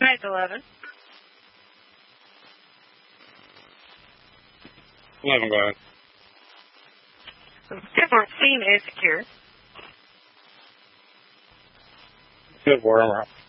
Tonight's 11. 11, go ahead. Scene is secure. Good, we're